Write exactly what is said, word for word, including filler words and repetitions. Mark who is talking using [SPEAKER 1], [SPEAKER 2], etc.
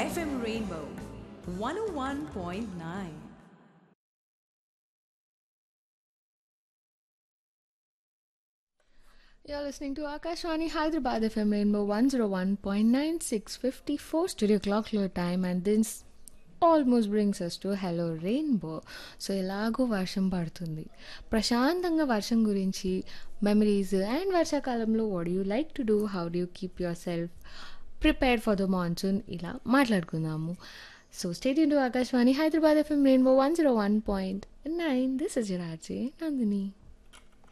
[SPEAKER 1] F M Rainbow one oh one point nine.
[SPEAKER 2] You're listening to Akashwani Hyderabad F M Rainbow one oh one point nine, six fifty-four studio clock low time, and this almost brings us to Hello Rainbow. So ఎలాగో వర్షం పడుతుంది, ప్రశాంతంగా వర్షం గురించి memories and వర్షాకాలంలో what you like to do, how do you keep your self prepared for the monsoon, ఇలా మాట్లాడుకుందాము. So state into Akashvani Hyderabad FM rainbow one zero one point nine. This is your RJ Nandini.